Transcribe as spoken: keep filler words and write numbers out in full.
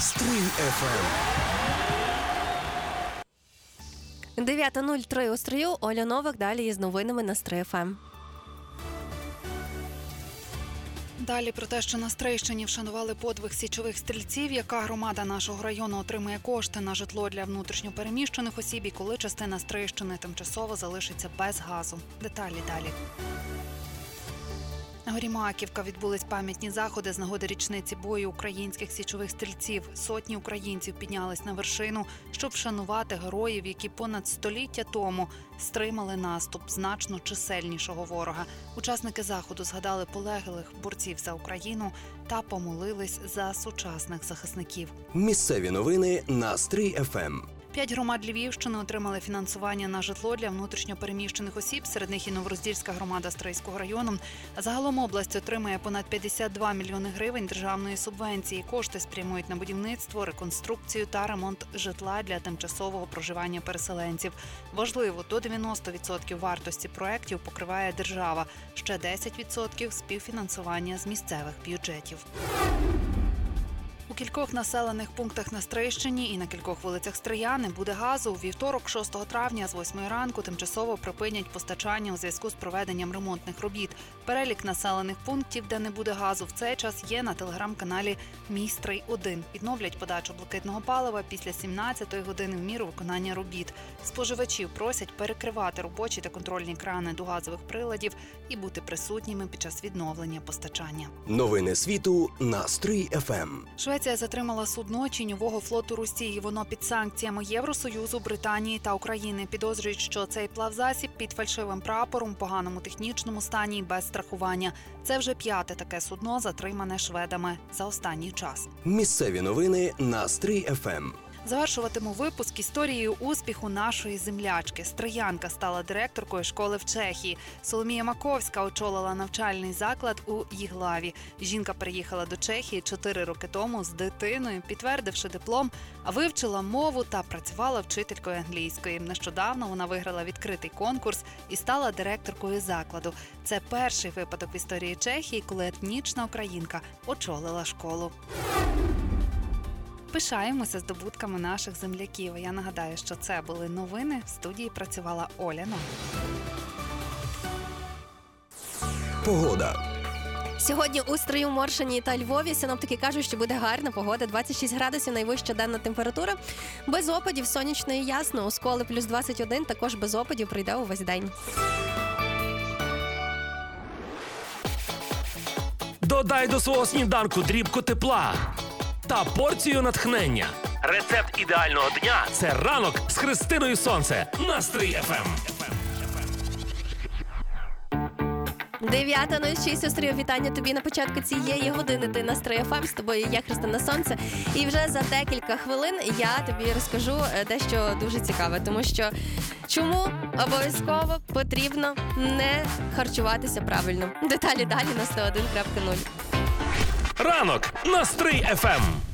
Стрий еф ем. дев'ята нуль три у Стрию. Оля Новик далі із новинами на Стрий еф ем. Далі про те, що на Стрийщині вшанували подвиг січових стрільців, яка громада нашого району отримує кошти на житло для внутрішньо переміщених осіб і коли частина Стрийщини тимчасово залишиться без газу. Деталі далі. На горі Маківка відбулись пам'ятні заходи з нагоди річниці бою українських січових стрільців. Сотні українців піднялись на вершину, щоб вшанувати героїв, які понад століття тому стримали наступ значно чисельнішого ворога. Учасники заходу згадали полеглих борців за Україну та помолились за сучасних захисників. Місцеві новини на Стрий еф ем. П'ять громад Львівщини отримали фінансування на житло для внутрішньопереміщених осіб, серед них і Новороздільська громада Стрийського району. Загалом область отримає понад п'ятдесят два мільйони гривень державної субвенції. Кошти спрямують на будівництво, реконструкцію та ремонт житла для тимчасового проживання переселенців. Важливо, до дев'яносто відсотків вартості проєктів покриває держава, ще десять відсотків – співфінансування з місцевих бюджетів. У кількох населених пунктах на Стрийщині і на кількох вулицях Стрия не буде газу. У вівторок, шостого травня, з восьмої ранку тимчасово припинять постачання у зв'язку з проведенням ремонтних робіт. Перелік населених пунктів, де не буде газу, в цей час є на телеграм-каналі «Мій Стрий один». Відновлять подачу блакитного палива після сімнадцятої години в міру виконання робіт. Споживачів просять перекривати робочі та контрольні крани до газових приладів і бути присутніми під час відновлення постачання. Новини світу на Стрий еф ем. Швеція затримала судно тіньового флоту Росії. Воно під санкціями Євросоюзу, Британії та України. Підозрюють, що цей плавзасіб під фальшивим прапором, в поганому технічному стані і без страхування. Це вже п'яте таке судно, затримане шведами за останній час. Місцеві новини на Стрий еф ем. Завершуватиму випуск історією успіху нашої землячки. Стриянка стала директоркою школи в Чехії. Соломія Маковська очолила навчальний заклад у Їглаві. Жінка приїхала до Чехії чотири роки тому з дитиною, підтвердивши диплом, вивчила мову та працювала вчителькою англійської. Нещодавно вона виграла відкритий конкурс і стала директоркою закладу. Це перший випадок в історії Чехії, коли етнічна українка очолила школу. Пишаємося здобутками наших земляків. Я нагадаю, що це були новини. В студії працювала Оля Новик. Погода. Сьогодні у Стрию, Моршині та Львові синоптики кажуть, що буде гарна погода, двадцять шість градусів найвища денна температура. Без опадів, сонячно і ясно. У Сколі плюс двадцять один, також без опадів прийде увесь день. Додай до свого сніданку дрібку тепла та порцію натхнення. Рецепт ідеального дня – це ранок з Христиною Сонце на Стрий еф ем. дев'ята нуль шість у Стрию. Вітання тобі на початку цієї години. Ти на Стрий еф ем, з тобою я, Христина Сонце. І вже за декілька хвилин я тобі розкажу дещо дуже цікаве. Тому що чому обов'язково потрібно не харчуватися правильно. Деталі далі на сто один крапка нуль. Ранок на Стрий еф ем.